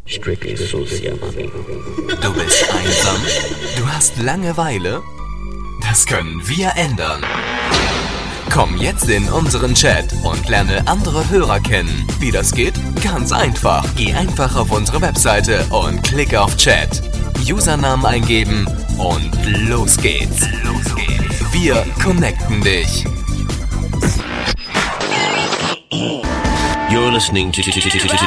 Strictly Sucia, Mami. Du bist einsam? Du hast Langeweile? Das können wir ändern. Komm jetzt in unseren Chat und lerne andere Hörer kennen. Wie das geht? Ganz einfach. Geh einfach auf unsere Webseite und klick auf Chat. Usernamen eingeben und los geht's. Wir connecten dich. You're listening to